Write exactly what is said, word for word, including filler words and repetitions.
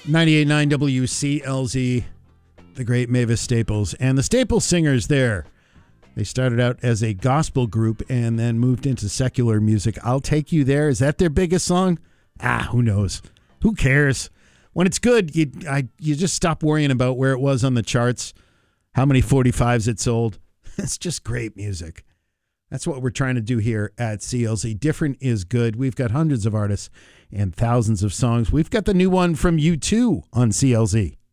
ninety-eight point nine W C L Z, the great Mavis Staples, and the Staples Singers there. They started out as a gospel group and then moved into secular music. I'll Take You There. Is that their biggest song? Ah, who knows? Who cares? When it's good, you I, you just stop worrying about where it was on the charts, how many forty-fives it sold. It's just great music. That's what we're trying to do here at C L Z. Different is good. We've got hundreds of artists and thousands of songs. We've got the new one from U two on C L Z.